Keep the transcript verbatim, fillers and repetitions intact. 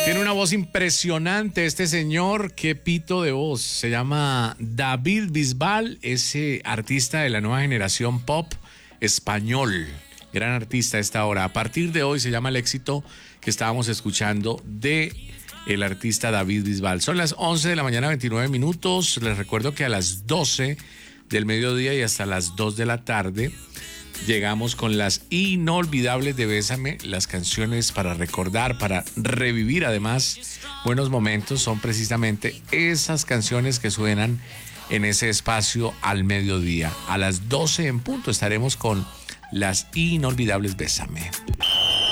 Tiene una voz impresionante este señor, qué pito de voz. Se llama David Bisbal, ese artista de la nueva generación pop español. Gran artista a esta hora. A partir de hoy se llama el éxito que estábamos escuchando de el artista David Bisbal. Son las once de la mañana, veintinueve minutos. Les recuerdo que a las doce del mediodía y hasta las dos de la tarde llegamos con las inolvidables de Bésame, las canciones para recordar, para revivir además buenos momentos. Son precisamente esas canciones que suenan en ese espacio al mediodía. A las doce en punto estaremos con las inolvidables Bésame.